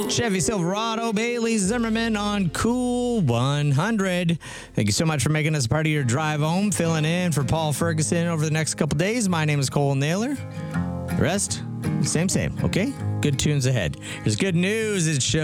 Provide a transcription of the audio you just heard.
Chevy Silverado, Bailey Zimmerman on Cool 100. Thank you so much for making us part of your drive home, filling in for Paul Ferguson over the next couple days. My name is Cole Naylor. The rest, same, okay? Good tunes ahead. There's good news. It shows